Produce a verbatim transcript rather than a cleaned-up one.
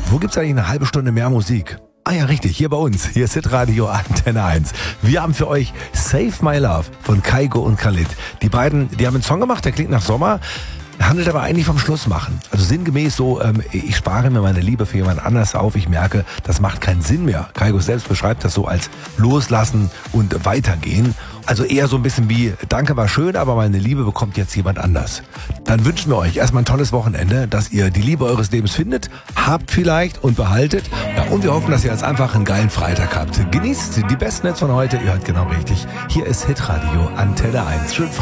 Wo gibt's eigentlich eine halbe Stunde mehr Musik? Ah ja, richtig, hier bei uns. Hier ist Hitradio Antenne eins. Wir haben für euch Save My Love von Kygo und Khalid. Die beiden, die haben einen Song gemacht, der klingt nach Sommer, handelt aber eigentlich vom Schluss machen. Also sinngemäß so, ähm, ich spare mir meine Liebe für jemand anders auf. Ich merke, das macht keinen Sinn mehr. Kygo selbst beschreibt das so als loslassen und weitergehen. Also eher so ein bisschen wie, danke war schön, aber meine Liebe bekommt jetzt jemand anders. Dann wünschen wir euch erstmal ein tolles Wochenende, dass ihr die Liebe eures Lebens findet, habt vielleicht und behaltet. Ja, und wir hoffen, dass ihr jetzt einfach einen geilen Freitag habt. Genießt die besten Hits von heute, ihr hört genau richtig. Hier ist Hitradio Antenne eins. Schön